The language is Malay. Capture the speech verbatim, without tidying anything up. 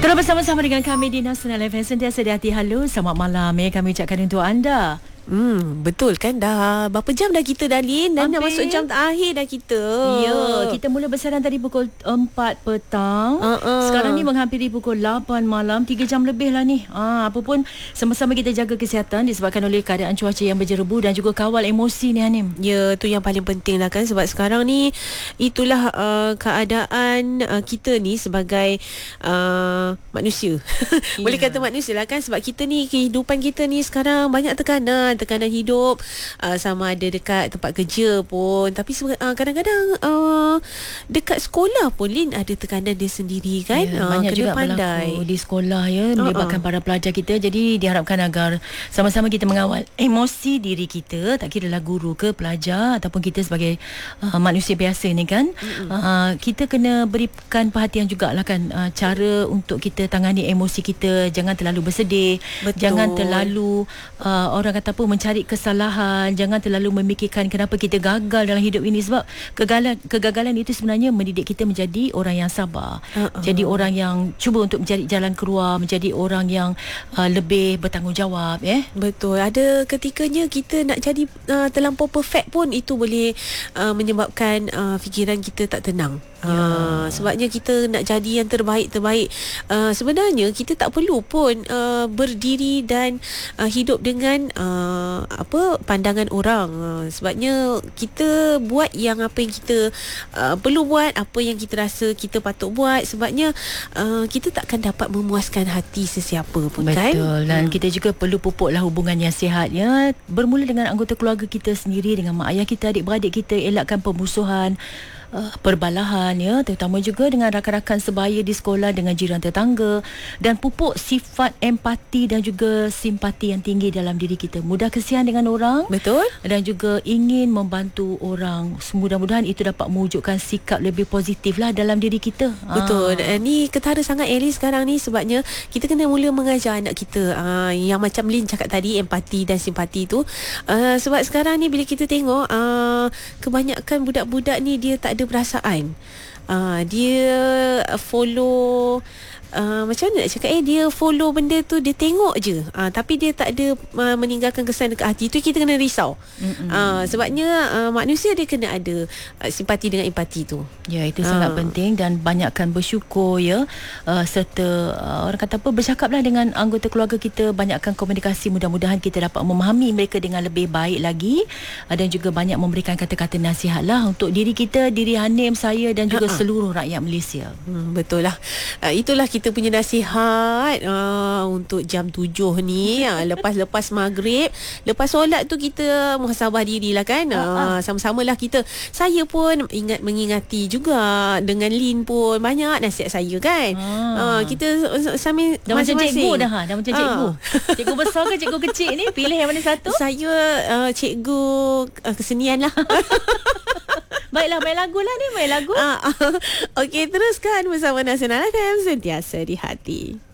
Terus bersama-sama dengan kami di Nasional F M, sentiasa di hati. Halo, selamat malam ya kami ucapkan untuk anda. Hmm, betul kan, dah berapa jam dah kita dah, Lin? Dan dah masuk jam akhir dah kita. Ya, kita mula bersiaran tadi pukul empat petang. Uh-uh. Sekarang ni menghampiri pukul lapan malam, tiga jam lebih lah ni. Ah, apa pun sama-sama kita jaga kesihatan disebabkan oleh keadaan cuaca yang berjerebu dan juga kawal emosi ni, Hanim. Ya, tu yang paling penting lah kan, sebab sekarang ni itulah uh, keadaan uh, kita ni sebagai uh, manusia. Boleh Ya. kata manusia lah kan, sebab kita ni, kehidupan kita ni sekarang banyak tekanan. Tekanan hidup, uh, sama ada dekat tempat kerja pun, tapi uh, kadang-kadang uh, dekat sekolah pun, Lin, ada tekanan dia sendiri kan. Ya, uh, banyak kena juga pandai berlaku di sekolah ya, melibatkan uh-uh. para pelajar kita. Jadi diharapkan agar sama-sama kita mengawal emosi diri kita, tak kira lah guru ke pelajar ataupun kita sebagai uh, manusia biasa ni kan. uh, kita kena berikan perhatian jugalah kan, uh, cara untuk kita tangani emosi kita. Jangan terlalu bersedih. Betul. Jangan terlalu uh, orang kata apa, mencari kesalahan. Jangan terlalu memikirkan kenapa kita gagal dalam hidup ini, sebab kegagalan kegagalan itu sebenarnya mendidik kita menjadi orang yang sabar. Uh-uh. Jadi orang yang cuba untuk mencari jalan keluar, menjadi orang yang uh, lebih bertanggungjawab eh. Betul. Ada ketikanya kita nak jadi uh, terlampau perfect pun, itu boleh uh, menyebabkan uh, fikiran kita tak tenang. Ya. Uh, sebabnya kita nak jadi yang terbaik-terbaik. Uh, sebenarnya kita tak perlu pun uh, berdiri dan uh, hidup dengan uh, apa pandangan orang. Uh, sebabnya kita buat yang apa yang kita uh, perlu buat, apa yang kita rasa kita patut buat. Sebabnya uh, kita takkan dapat memuaskan hati sesiapa pun. Betul. Kan. Dan hmm. kita juga perlu pupuklah hubungan yang sihat ya. Bermula dengan anggota keluarga kita sendiri, dengan mak ayah kita, adik-beradik kita. Elakkan permusuhan, Uh, perbalahan ya, terutama juga dengan rakan-rakan sebaya di sekolah, dengan jiran tetangga, dan pupuk sifat empati dan juga simpati yang tinggi dalam diri kita. Mudah kesian dengan orang. Betul. Dan juga ingin membantu orang. Mudah-mudahan itu dapat mewujudkan sikap lebih positif lah dalam diri kita. Betul. Ah. Uh, ni ketara sangat Eli sekarang ni, sebabnya kita kena mula mengajar anak kita uh, yang macam Lin cakap tadi, empati dan simpati tu. Uh, sebab sekarang ni bila kita tengok uh, kebanyakan budak-budak ni dia tak ada perasaan. Uh, dia follow Uh, macam mana nak cakap eh dia follow benda tu, dia tengok je, uh, tapi dia tak ada uh, meninggalkan kesan dekat hati. Tu kita kena risau. uh, sebabnya uh, manusia dia kena ada uh, simpati dengan empati tu. Ya, itu uh. sangat uh. penting, dan banyakkan bersyukur ya, uh, serta uh, orang kata apa, bercakaplah dengan anggota keluarga kita, banyakkan komunikasi. Mudah-mudahan kita dapat memahami mereka dengan lebih baik lagi, uh, dan juga banyak memberikan kata-kata nasihat lah untuk diri kita, diri Hanim, saya dan juga uh-uh. seluruh rakyat Malaysia. hmm, Betul lah. uh, Itulah kita punya nasihat uh, untuk jam tujuh ni. uh, Lepas-lepas maghrib, lepas solat tu kita muhasabah diri lah kan. uh, Sama-sama lah kita. Saya pun ingat mengingati juga, dengan Lin pun banyak nasihat saya kan. uh, Kita sambil dah macam cikgu dah ha? Dah macam cikgu. uh. Cikgu besar ke cikgu kecil ni? Pilih yang mana satu? Saya uh, cikgu uh, kesenian lah. Baiklah, main lagu lah ni, main lagu. uh, uh, Okey, teruskan bersama Nasional F M, sentiasa di hati.